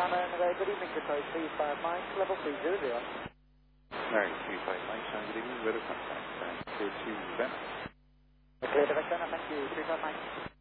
Good evening, Control 35 Mike, level 300. Mary 35 Mike, good evening, weather contact, clear to Venice. Clear to Venice, thank you, 35 Mike.